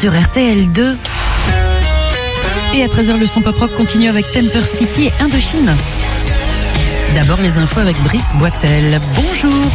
sur RTL2. Et à 13h, le son pop rock continue avec Temper City et Indochine. D'abord les infos avec Brice Boitel. Bonjour.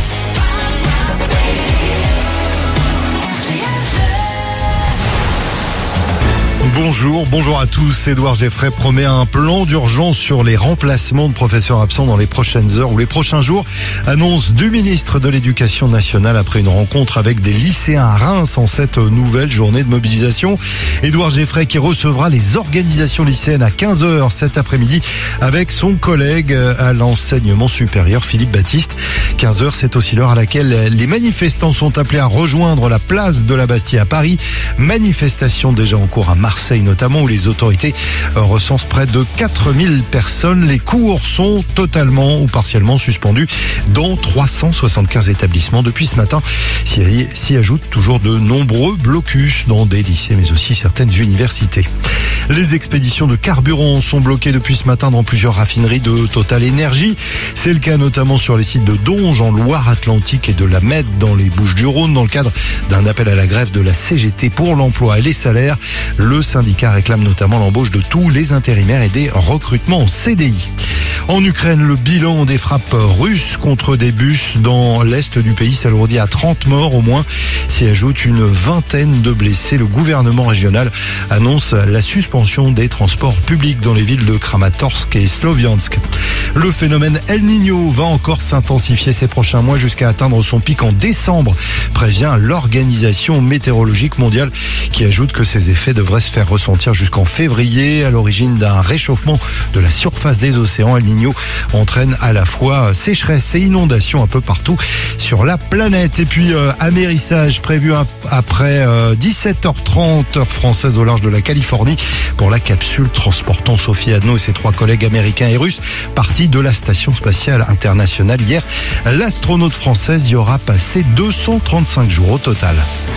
Bonjour à tous. Édouard Geffray promet un plan d'urgence sur les remplacements de professeurs absents dans les prochaines heures ou les prochains jours. Annonce du ministre de l'Éducation nationale après une rencontre avec des lycéens à Reims en cette nouvelle journée de mobilisation. Édouard Geffray qui recevra les organisations lycéennes à 15h cet après-midi avec son collègue à l'enseignement supérieur Philippe Baptiste. 15h, c'est aussi l'heure à laquelle les manifestants sont appelés à rejoindre la place de la Bastille à Paris. Manifestation déjà en cours à Marseille notamment, où les autorités recensent près de 4000 personnes. Les cours sont totalement ou partiellement suspendus dans 375 établissements depuis ce matin. S'y ajoutent toujours de nombreux blocus dans des lycées mais aussi certaines universités. Les expéditions de carburant sont bloquées depuis ce matin dans plusieurs raffineries de Total Énergie. C'est le cas notamment sur les sites de Donge en Loire-Atlantique et de la Mède dans les Bouches-du-Rhône dans le cadre d'un appel à la grève de la CGT pour l'emploi et les salaires. Le syndicat réclame notamment l'embauche de tous les intérimaires et des recrutements en CDI. En Ukraine, le bilan des frappes russes contre des bus dans l'est du pays s'alourdit à 30 morts au moins. S'y ajoute une vingtaine de blessés. Le gouvernement régional annonce la suspension des transports publics dans les villes de Kramatorsk et Sloviansk. Le phénomène El Niño va encore s'intensifier ces prochains mois jusqu'à atteindre son pic en décembre, prévient l'Organisation météorologique mondiale qui ajoute que ces effets devraient se faire ressentir jusqu'en février à l'origine d'un réchauffement de la surface des océans. El Niño entraîne à la fois sécheresse et inondations un peu partout sur la planète. Et puis amérissage prévu après 17h30 heure française au large de la Californie pour la capsule transportant Sophie Adno et ses 3 collègues américains et russes partis de la station spatiale internationale hier. L'astronaute française y aura passé 235 jours au total.